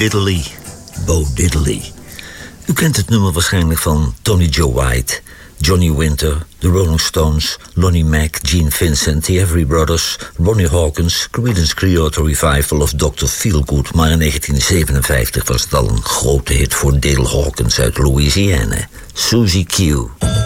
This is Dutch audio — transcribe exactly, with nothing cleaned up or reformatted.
Diddley. Bo Diddley. U kent het nummer waarschijnlijk van Tony Joe White, Johnny Winter, The Rolling Stones, Lonnie Mack, Gene Vincent, The Everly Brothers, Ronnie Hawkins, Creedence Clearwater Revival of doctor Feelgood. Maar in negentien zevenenvijftig was het al een grote hit voor Dale Hawkins uit Louisiana. Susie Q.